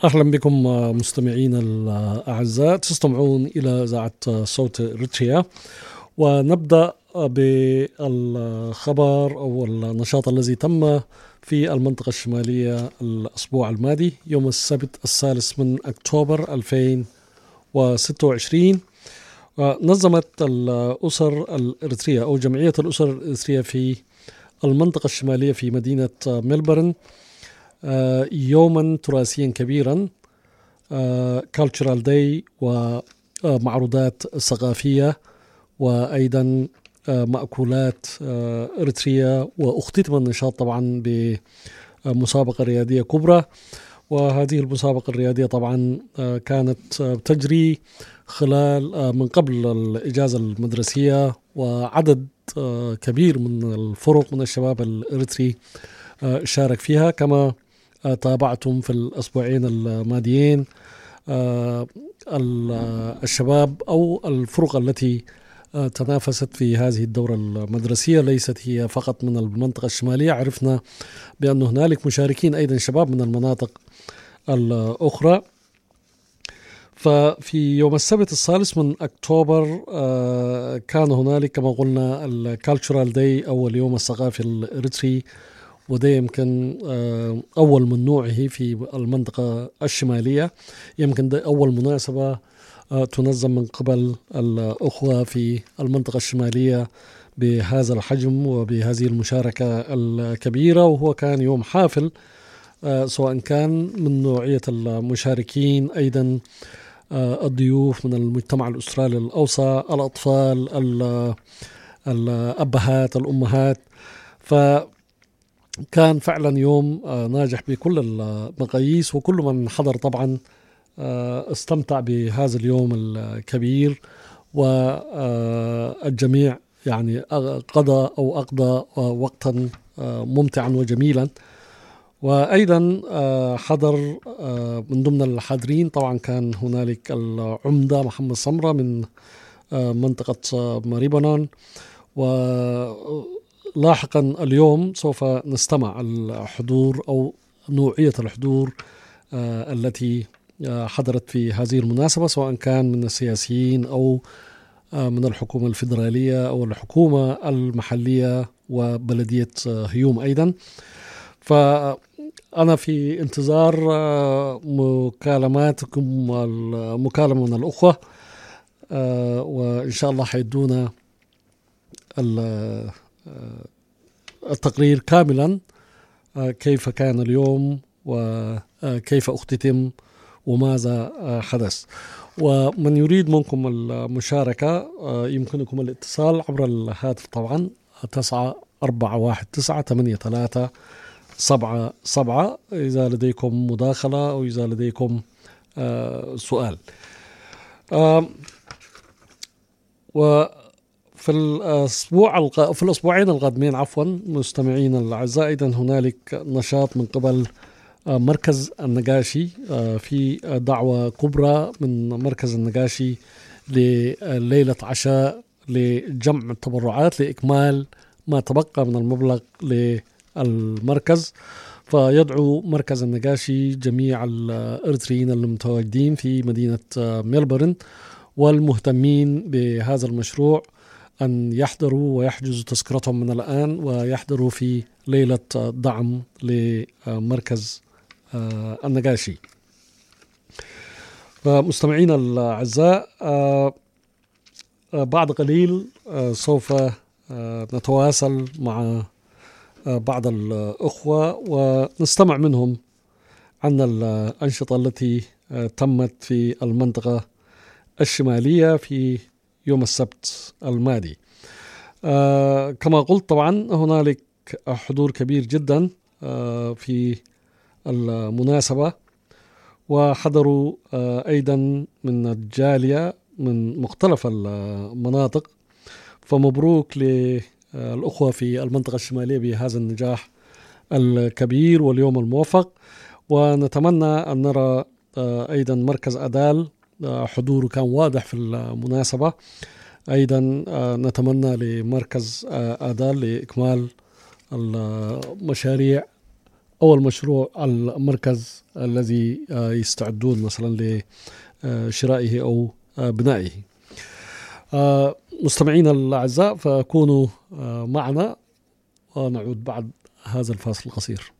أهلا بكم مستمعين الأعزاء، تستمعون إلى إذاعة صوت إريتريا، ونبدأ بالخبر أو النشاط الذي تم في المنطقة الشمالية الأسبوع الماضي يوم السبت 3 أكتوبر 2026. نظمت الأسر الإريترية أو جمعية الأسر الإريترية في المنطقة الشمالية في مدينة ميلبورن يوما تراثيا كبيرا، Cultural Day، ومعروضات ثقافية وأيضا مأكولات إريترية، واختتم النشاط طبعا بمسابقة رياضية كبرى. وهذه المسابقة الرياضية طبعا كانت تجري خلال من قبل الإجازة المدرسية، وعدد كبير من الفرق من الشباب الإريتري شارك فيها. كما تابعتم في الأسبوعين الماضيين الشباب أو الفرق التي تنافست في هذه الدورة المدرسية ليست هي فقط من المنطقة الشمالية، عرفنا بأن هنالك مشاركين أيضا شباب من المناطق الأخرى. ففي يوم السبت 3 أكتوبر كان هنالك كما قلنا الكالتشرال داي أو اليوم الثقافي الإريتري، وده يمكن أول من نوعه في المنطقة الشمالية. يمكن ده أول مناسبة تنظم من قبل الأخوة في المنطقة الشمالية بهذا الحجم وبهذه المشاركة الكبيرة، وهو كان يوم حافل سواء كان من نوعية المشاركين أيضا الضيوف من المجتمع الأسترالي الأوسط، الأطفال، الأبهات، الأمهات. فكان فعلا يوم ناجح بكل المقاييس، وكل من حضر طبعا استمتع بهذا اليوم الكبير، والجميع يعني أقضى وقتا ممتعا وجميلا. وأيضا حضر من ضمن الحاضرين طبعا كان هنالك العمدة محمد سمرة من منطقة ماريبانان. ولاحقا اليوم سوف نستمع الحضور أو نوعية الحضور التي حضرت في هذه المناسبة، سواء كان من السياسيين أو من الحكومة الفيدرالية أو الحكومة المحلية وبلدية هيوم أيضا. فأنا في انتظار مكالماتكم والمكالمة من الأخوة، وإن شاء الله حيدونا التقرير كاملا كيف كان اليوم وكيف اختتم وماذا حدث. ومن يريد منكم المشاركة يمكنكم الاتصال عبر الهاتف طبعا 94138377 إذا لديكم مداخلة أو إذا لديكم سؤال. وفي الأسبوعين القادمين مستمعين الأعزاء أيضا هنالك نشاط من قبل مركز النقاشي، في دعوة كبرى من مركز النقاشي لليلة عشاء لجمع التبرعات لإكمال ما تبقى من المبلغ للمركز. فيدعو مركز النقاشي جميع الإريتريين المتواجدين في مدينة ميلبورن والمهتمين بهذا المشروع أن يحضروا ويحجزوا تذكرتهم من الآن ويحضروا في ليلة دعم لمركز النقاشي. فمستمعين الأعزاء، بعد قليل سوف نتواصل مع بعض الأخوة ونستمع منهم عن الأنشطة التي تمت في المنطقة الشمالية في يوم السبت الماضي. كما قلت طبعا هنالك حضور كبير جدا في المناسبة، وحضروا أيضا من الجالية من مختلف المناطق. فمبروك للأخوة في المنطقة الشمالية بهذا النجاح الكبير واليوم الموفق. ونتمنى أن نرى أيضا مركز أدال حضوره كان واضح في المناسبة. أيضا نتمنى لمركز أدال لإكمال المشاريع أول مشروع المركز الذي يستعدون مثلا لشرائه أو بنائه. مستمعينا الأعزاء، فكونوا معنا ونعود بعد هذا الفاصل القصير.